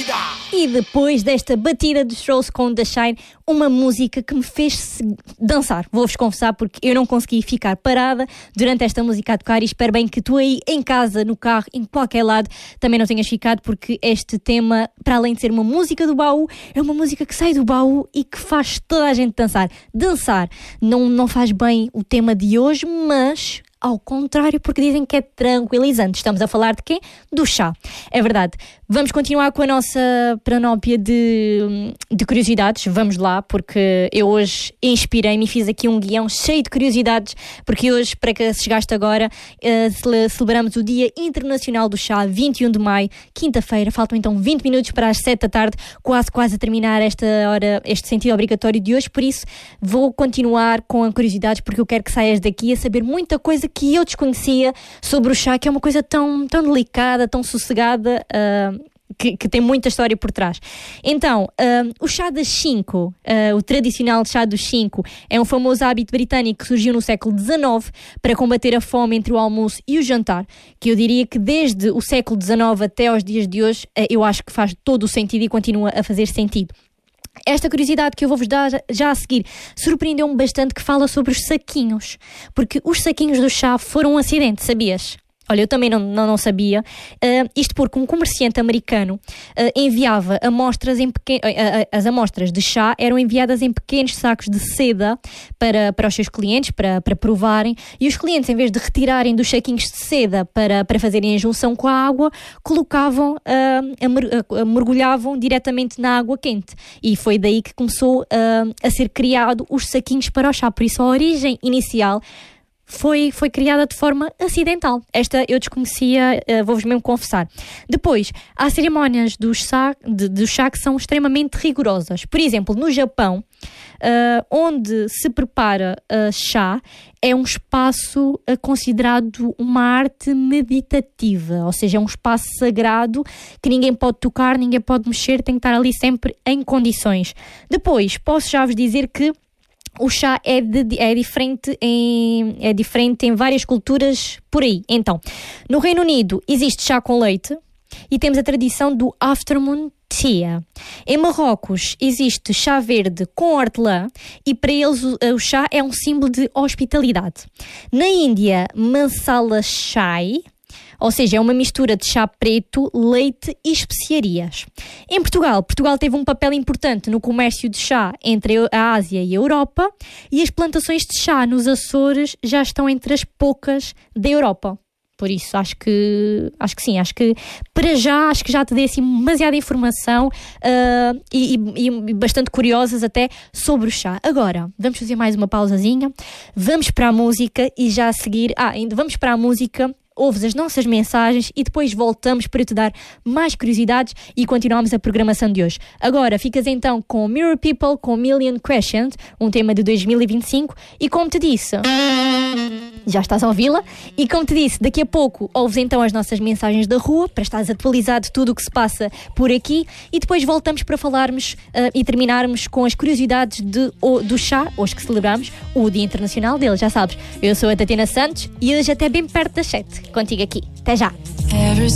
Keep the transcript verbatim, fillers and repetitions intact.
batida. E depois desta batida dos Strokes com The Shine, uma música que me fez dançar. Vou-vos confessar, porque eu não consegui ficar parada durante esta música a tocar, e espero bem que tu aí em casa, no carro, em qualquer lado, também não tenhas ficado, porque este tema, para além de ser uma música do baú, é uma música que sai do baú e que faz toda a gente dançar. Dançar não, não faz bem o tema de hoje, mas ao contrário, porque dizem que é tranquilizante. Estamos a falar de quê? Do chá. É verdade. Vamos continuar com a nossa panóplia de, de curiosidades. Vamos lá, porque eu hoje inspirei-me e fiz aqui um guião cheio de curiosidades, porque hoje, para que chegaste agora, uh, celebramos o Dia Internacional do Chá, vinte e um de maio, quinta-feira. Faltam então vinte minutos para as sete da tarde, quase quase a terminar esta hora, este sentido obrigatório de hoje. Por isso, vou continuar com a curiosidades, porque eu quero que saias daqui a saber muita coisa que eu desconhecia sobre o chá, que é uma coisa tão, tão delicada, tão sossegada, uh, que, que tem muita história por trás. Então, uh, o chá das cinco, uh, o tradicional chá dos cinco, é um famoso hábito britânico que surgiu no século dezenove para combater a fome entre o almoço e o jantar, que eu diria que desde o século dezenove até aos dias de hoje, uh, eu acho que faz todo o sentido e continua a fazer sentido. Esta curiosidade que eu vou-vos dar já a seguir surpreendeu-me bastante, que fala sobre os saquinhos, porque os saquinhos do chá foram um acidente, sabias? Olha, eu também não, não, não sabia. Uh, isto porque um comerciante americano uh, enviava amostras em pequen... uh, uh, as amostras de chá eram enviadas em pequenos sacos de seda para, para os seus clientes, para, para provarem, e os clientes, em vez de retirarem dos saquinhos de seda para, para fazerem a junção com a água, colocavam, uh, a, a, mergulhavam diretamente na água quente, e foi daí que começou uh, a ser criado os saquinhos para o chá. Por isso a origem inicial Foi, foi criada de forma acidental. Esta eu desconhecia, uh, vou-vos mesmo confessar. Depois, há cerimónias do chá, de, do chá que são extremamente rigorosas. Por exemplo, no Japão, uh, onde se prepara uh, chá, é um espaço uh, considerado uma arte meditativa. Ou seja, é um espaço sagrado que ninguém pode tocar, ninguém pode mexer, tem que estar ali sempre em condições. Depois, posso já vos dizer que o chá é, de, é, diferente em, é diferente em várias culturas por aí. Então, no Reino Unido existe chá com leite e temos a tradição do afternoon tea. Em Marrocos existe chá verde com hortelã e para eles o, o chá é um símbolo de hospitalidade. Na Índia, masala chai, ou seja, é uma mistura de chá preto, leite e especiarias. Em Portugal, Portugal teve um papel importante no comércio de chá entre a Ásia e a Europa, e as plantações de chá nos Açores já estão entre as poucas da Europa. Por isso, acho que, acho que sim, acho que para já, acho que já te dei assim demasiada informação uh, e, e, e bastante curiosas até sobre o chá. Agora, vamos fazer mais uma pausazinha, vamos para a música e já a seguir, ah, ainda vamos para a música, ouves as nossas mensagens e depois voltamos para te dar mais curiosidades e continuamos a programação de hoje. Agora ficas então com Mirror People, com Million Questions, um tema de dois mil e vinte e cinco, e como te disse, já estás a ouvi-la, e como te disse, daqui a pouco ouves então as nossas mensagens da rua, para estares atualizado de tudo o que se passa por aqui, e depois voltamos para falarmos uh, e terminarmos com as curiosidades de, o, do chá, hoje que celebramos o Dia Internacional dele, já sabes. Eu sou a Tatiana Santos e hoje até bem perto das sete, contigo aqui. Até já!